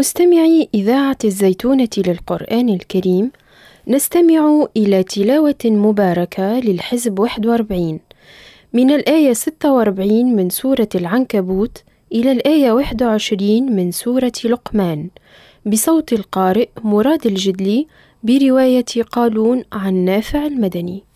مستمعي إذاعة الزيتونة للقرآن الكريم، نستمع إلى تلاوة مباركة للحزب 41 من الآية 46 من سورة العنكبوت إلى الآية 21 من سورة لقمان، بصوت القارئ مراد الجدلي، برواية قالون عن نافع المدني.